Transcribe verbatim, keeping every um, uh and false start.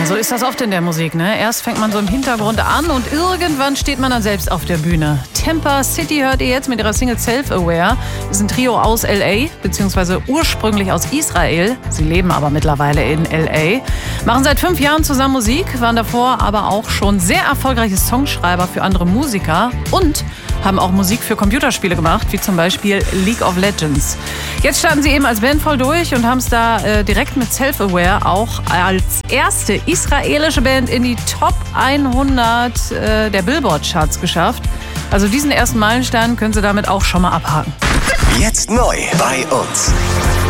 So ist das oft in der Musik, ne? Erst fängt man so im Hintergrund an und irgendwann steht man dann selbst auf der Bühne. Temper City hört ihr jetzt mit ihrer Single Self-Aware. Das ist ein Trio aus L A, beziehungsweise ursprünglich aus Israel. Sie leben aber mittlerweile in L A. Machen seit fünf Jahren zusammen Musik, waren davor aber auch schon sehr erfolgreiche Songschreiber für andere Musiker und haben auch Musik für Computerspiele gemacht, wie zum Beispiel League of Legends. Jetzt starten sie eben als Band voll durch und haben es da äh, direkt mit Self-Aware auch als erste israelische Band in die Top hundert äh, der Billboard-Charts geschafft. Also diesen ersten Meilenstein können sie damit auch schon mal abhaken. Jetzt neu bei uns.